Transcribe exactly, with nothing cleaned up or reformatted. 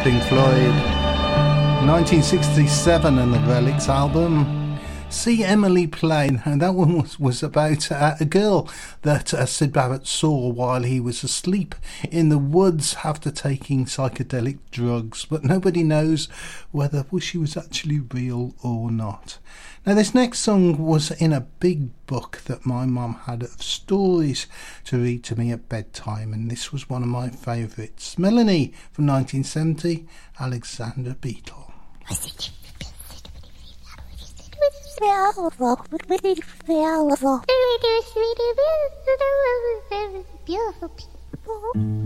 Pink Floyd, nineteen sixty-seven, and the Relics album. See Emily Plain, and that one was, was about uh, a girl that uh, Syd Barrett saw while he was asleep in the woods after taking psychedelic drugs, but nobody knows whether well, she was actually real or not. Now, this next song was in a big book that my mum had of stories to read to me at bedtime, and this was one of my favourites. Melanie from nineteen seventy, Alexander Beetle. Beautiful people.